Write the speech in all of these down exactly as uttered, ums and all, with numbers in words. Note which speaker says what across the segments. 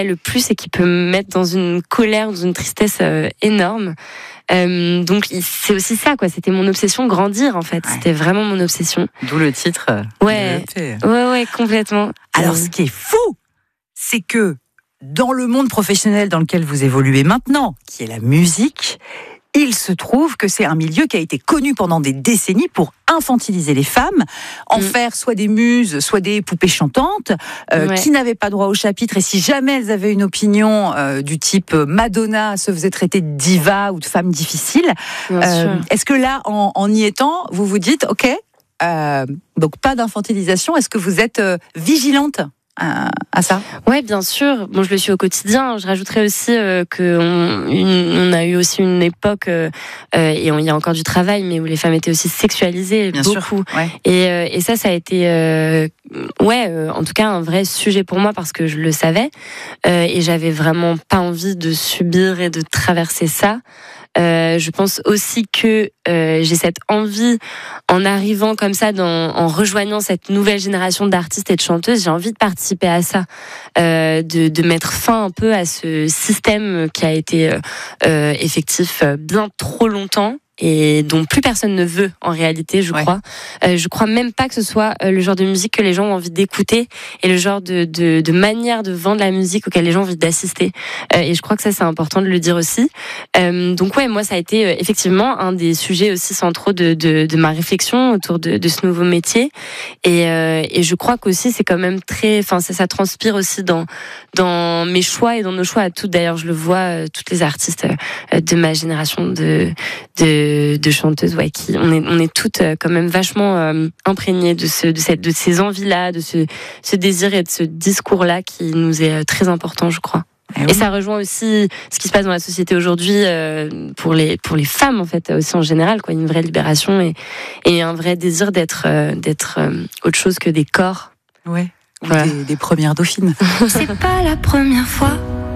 Speaker 1: le plus et qui peut me mettre dans une colère, dans une tristesse euh, énorme. Euh, donc c'est aussi ça, quoi. C'était mon obsession, grandir en fait. Ouais. C'était vraiment mon obsession.
Speaker 2: D'où le titre.
Speaker 1: Ouais, ouais, ouais, complètement.
Speaker 3: Alors, ce qui est fou, c'est que dans le monde professionnel dans lequel vous évoluez maintenant, qui est la musique, il se trouve que c'est un milieu qui a été connu pendant des décennies pour infantiliser les femmes, en mmh. faire soit des muses, soit des poupées chantantes, euh, ouais. qui n'avaient pas droit au chapitre. Et si jamais elles avaient une opinion euh, du type Madonna se faisait traiter de diva ou de femme difficile, euh, est-ce que là, en, en y étant, vous vous dites, ok, euh, donc pas d'infantilisation, est-ce que vous êtes euh, vigilante À, à ça?
Speaker 1: Ouais, bien sûr. Bon, je le suis au quotidien. Je rajouterais aussi euh, que on, une, on a eu aussi une époque euh, euh, et il y a encore du travail, mais où les femmes étaient aussi sexualisées bien beaucoup. Sûr, ouais. Et, euh, et ça, ça a été, euh, ouais, euh, en tout cas, un vrai sujet pour moi parce que je le savais euh, et j'avais vraiment pas envie de subir et de traverser ça. Euh, je pense aussi que euh, j'ai cette envie, en arrivant comme ça, dans, en rejoignant cette nouvelle génération d'artistes et de chanteuses, j'ai envie de participer à ça, euh, de, de mettre fin un peu à ce système qui a été euh, effectif bien trop longtemps. Et dont plus personne ne veut en réalité, je crois. Ouais. Euh, je crois même pas que ce soit le genre de musique que les gens ont envie d'écouter et le genre de, de, de manière de vendre la musique auquel les gens ont envie d'assister. Euh, et je crois que ça c'est important de le dire aussi. Euh, donc ouais, moi ça a été euh, effectivement un des sujets aussi centraux de, de, de ma réflexion autour de, de ce nouveau métier. Et, euh, et je crois qu'aussi c'est quand même très, enfin ça, ça transpire aussi dans dans mes choix et dans nos choix à toutes. D'ailleurs, je le vois, euh, toutes les artistes euh, de ma génération de de de chanteuses, ouais, qui on est on est toutes quand même vachement euh, imprégnées de ce de cette de ces envies là, de ce ce désir et de ce discours là qui nous est très important, je crois. Et, oui. Et ça rejoint aussi ce qui se passe dans la société aujourd'hui euh, pour les pour les femmes en fait aussi en général, quoi, une vraie libération et et un vrai désir d'être euh, d'être euh, autre chose que des corps.
Speaker 3: Ouais. Voilà. Des, des premières dauphines.
Speaker 4: C'est pas la première fois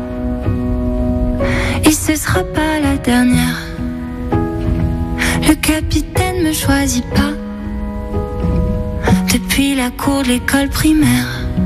Speaker 4: et ce sera pas la dernière. Le capitaine me choisit pas depuis la cour de l'école primaire.